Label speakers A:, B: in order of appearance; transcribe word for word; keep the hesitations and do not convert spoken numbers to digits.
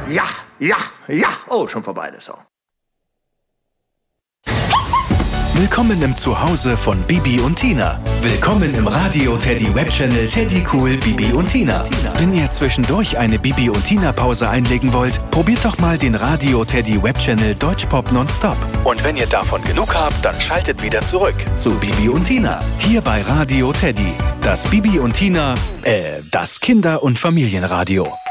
A: Ja, ja, ja. Oh, schon vorbei, der Song.
B: Willkommen im Zuhause von Bibi und Tina. Willkommen im Radio Teddy Webchannel Teddy Cool Bibi und Tina. Wenn ihr zwischendurch eine Bibi und Tina Pause einlegen wollt, probiert doch mal den Radio Teddy Webchannel Deutschpop Nonstop. Und wenn ihr davon genug habt, dann schaltet wieder zurück zu Bibi und Tina. Hier bei Radio Teddy. Das Bibi und Tina, äh, das Kinder- und Familienradio.